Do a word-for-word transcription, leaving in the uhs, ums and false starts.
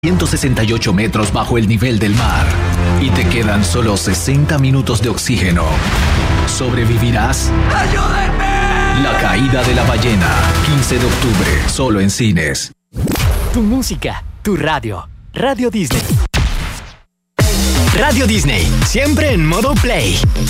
ciento sesenta y ocho metros bajo el nivel del mar y te quedan solo sesenta minutos de oxígeno. ¿Sobrevivirás? ¡Ayúdenme! La caída de la ballena, quince de octubre, solo en cines. Tu música, tu radio. Radio Disney. Radio Disney, siempre en modo play.